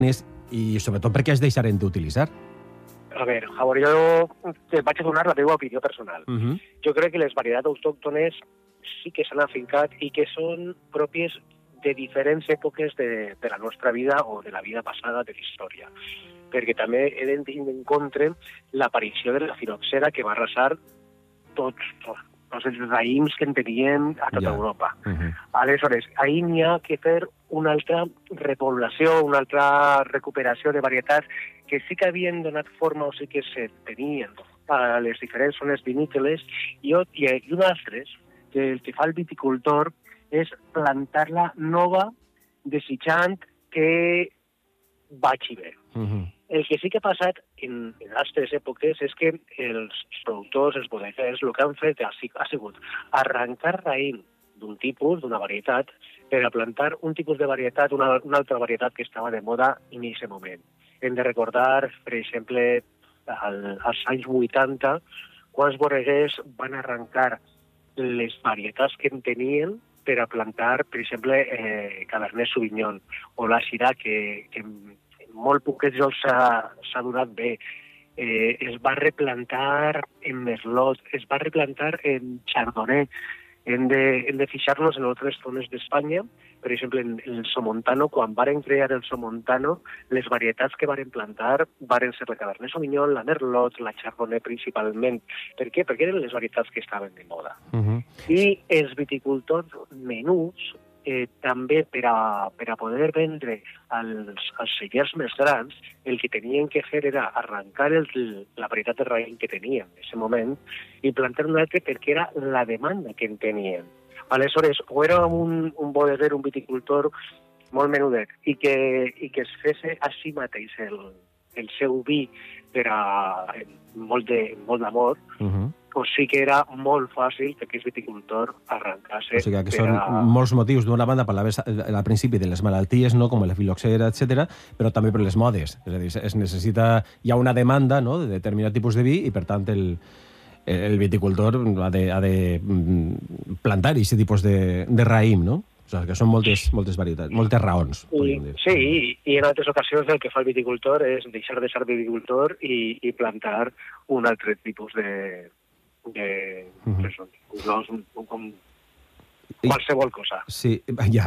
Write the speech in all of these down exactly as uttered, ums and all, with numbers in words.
i sobretot perquè es deixaren d'utilitzar. A veure, Javor, jo te vaig a donar la meva opinió personal. Uh -huh. Jo crec que les varietats autòctones sí que s'han afincat i que són pròpies de diferents èpoques de, de la nostra vida o de la vida passada de la història. Perquè també he de tenir en compte l'aparició de la filoxera que va arrasar tots, tots els raïms que en teníem a tota Ja. Europa. Uh -huh. Aleshores, ahir n'hi ha que fer una altra repoblació, una altra recuperació de varietats que sí que havien donat forma o sí que se tenien a les diferents zones vinícoles i, i un altre, que el que fa el viticultor és plantar-la nova desitjant que vagi bé. Uh -huh. El que sí que ha passat en, en altres èpoques és que els productors, els bodeguers, el que han fet ha, ha sigut arrencar raïm d'un tipus, d'una varietat, per a plantar un tipus de varietat, una, una altra varietat que estava de moda en aquest moment. Hem de recordar, per exemple, al, als anys vuitanta, quants bodeguers van arrencar les varietats que en tenien per a plantar, per exemple, eh, Cabernet Sauvignon o la Syrah, que, que en molt poquets llocs s'ha donat bé. Eh, es va replantar en Merlot, es va replantar en Chardonnay. Hem de, hem de fixar-nos en altres zones d'Espanya, per exemple, en, en el Somontano. Quan varen crear el Somontano, les varietats que varen plantar varen ser la Cabernet Sauvignon, la Merlot, la Chardonnay principalment. Per què? Perquè eren les varietats que estaven de moda. Uh -huh. I els viticultors menuts, eh, també per a, per a poder vendre als, als cellers més grans, el que tenien que fer era arrencar el, la varietat de raïm que tenien en aquest moment i plantar un altre perquè era la demanda que en tenien. Aleshores, o era un, un bodeguer, un viticultor molt menudet i que, i que es fes a si mateix el, el seu vi per a molt de, molt d'amor, uh -huh. o sí que era molt fàcil que aquest viticultor arrencase... O sigui que per són a... molts motius. D'una banda, parlaves al principi de les malalties, no?, com la filoxera, etcètera, però també per les modes. És a dir, es necessita... Hi ha una demanda, no?, de determinat tipus de vi i, per tant, el, el viticultor ha de, ha de plantar aquest tipus de, de raïm, no? O sigui que són moltes, moltes varietats, moltes raons, podríem dir. Sí, i, i en altres ocasions el que fa el viticultor és deixar de ser viticultor i, i plantar un altre tipus de... de uh -huh. això, com, com qualsevol cosa. Sí, ja.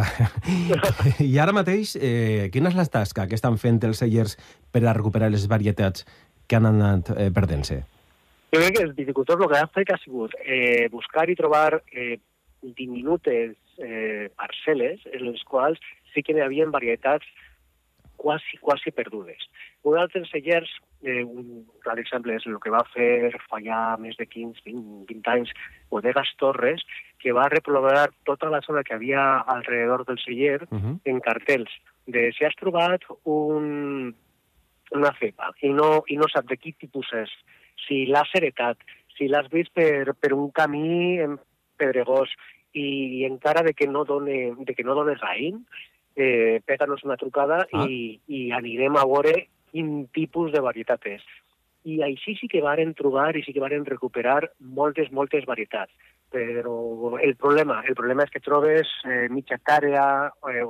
I ara mateix, eh, quina és la tasca que estan fent els cellers per a recuperar les varietats que han anat eh, perdent-se? Jo crec que els viticultors el que han fet ha sigut eh, buscar i trobar eh, diminutes eh, parcel·les en les quals sí que hi havia varietats quasi, quasi perdudes. Un altre cellers, eh, un clar exemple és el que va fer fa ja més de quinze, vint, vint anys Bodegas Torres, que va repoblar tota la zona que havia alrededor del celler uh -huh. en cartells de si has trobat un, una cepa i no, i no saps de quin tipus és, si l'has heretat, si l'has vist per, per un camí pedregós i, i encara de que no done, de que no done raïm, eh, pega-nos una trucada ah. i, i anirem a veure quin tipus de varietat és. I així sí que varen trobar i sí que varen recuperar moltes, moltes varietats. Però el problema, el problema és que trobes eh, mitja hectàrea, eh,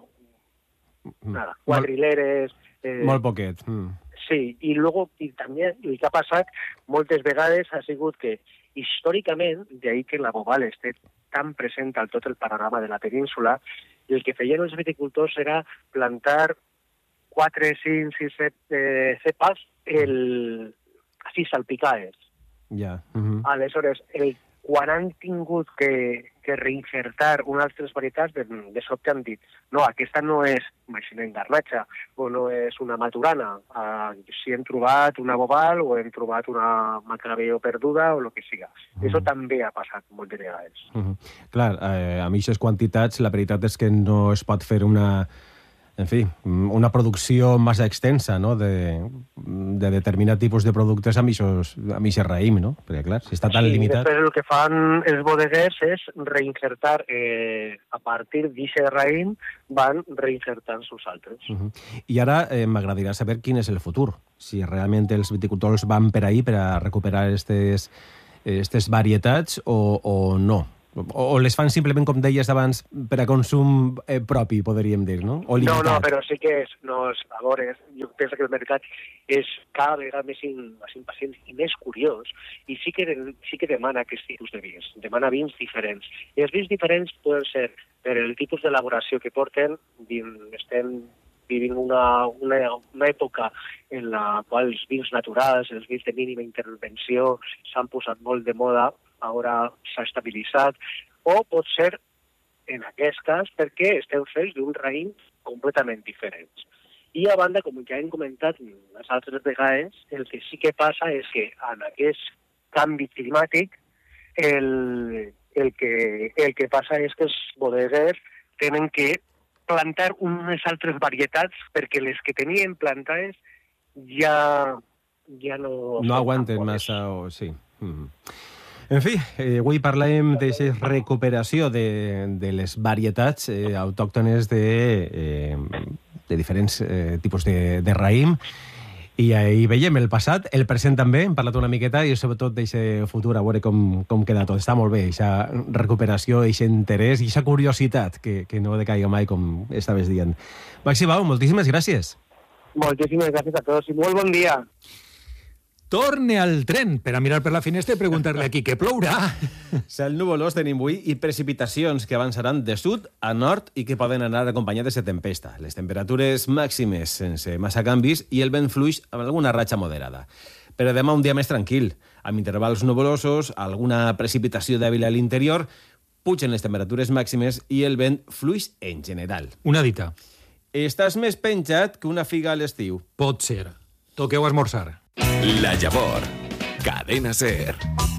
nada, quadrileres... Eh, molt poquet. Mm. Sí, i luego, i també el que ha passat moltes vegades ha sigut que històricament, d'ahir que la Boval esté tan present al tot el panorama de la península, el que feien els viticultors era plantar quatre, cinc, sis, set eh, cepes el, així salpicades. Ja. Yeah. Uh-huh. Aleshores, el, quan han tingut que, que reinsertar unes altres varietats, de, de sobte han dit no, aquesta no és, imaginem, garnatxa, o no és una maturana. Uh, si hem trobat una Boval o hem trobat una Macabeo perduda o el que siga. Uh-huh. Això també ha passat moltes vegades. Uh-huh. Clar, eh, amb aquestes quantitats, la veritat és que no es pot fer una... En fi, una producció massa extensa, no?, de, de determinat tipus de productes amb aquest raïm, no? Perquè, clar, si està tan sí, limitat... Després el que fan els bodeguers és reinsertar, eh, a partir d'aquest raïm, van reinsertant-se altres. Uh -huh. I ara eh, m'agradaria saber quin és el futur. Si realment els viticultors van per ahí per a recuperar aquestes varietats o, o no. O, o les fan simplement, com deies abans, per a consum eh, propi, podríem dir, no? O no, no, però sí que és, no, és, a veure, jo penso que el mercat és cada vegada més, in, més impacient i més curiós, i sí que, sí que demana aquests tipus de vins, demana vins diferents. I els vins diferents poden ser per el tipus d'elaboració que porten, estem vivint una, una, una època en la qual els vins naturals, els vins de mínima intervenció s'han posat molt de moda, ara s'ha estabilitzat, o pot ser, en aquest cas, perquè estem fets d'un raïm completament diferents. I a banda, com ja hem comentat les altres vegades, el que sí que passa és que en aquest canvi climàtic el, el, que, el que passa és que els bodeguers tenen que plantar unes altres varietats perquè les que tenien plantades ja, ja no... No aguanten massa, o sí. Mm. En fi, eh, avui parlem d'aquesta recuperació de, de les varietats eh, autòctones de, eh, de diferents eh, tipus de, de raïm. I ahí veiem el passat, el present també, hem parlat una miqueta, i sobretot d'aquest futur, a veure com, com queda tot. Està molt bé, aquesta recuperació, aquest interès i aquesta curiositat que, que no decaiga mai, com estaves dient. Maxi Bau, moltíssimes gràcies. Moltíssimes gràcies a tots i molt bon dia. Torne al tren per a mirar per la finestra i preguntar-li aquí què plourà. Cel nuvolós tenim avui i precipitacions que avançaran de sud a nord i que poden anar acompanyades de tempesta. Les temperatures màximes sense massa canvis i el vent fluix amb alguna ratxa moderada. Però demà un dia més tranquil, amb intervals nuvolosos, alguna precipitació dèbil a l'interior, pugen les temperatures màximes i el vent fluix en general. Una dita. Estàs més penjat que una figa a l'estiu. Pot ser. Toqueu esmorzar. La Llavor. Cadena SER.